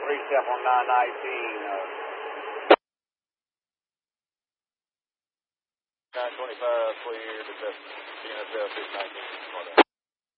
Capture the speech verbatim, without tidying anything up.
three seven nine nineteen. nine twenty-five, clear to N S L six nineteen.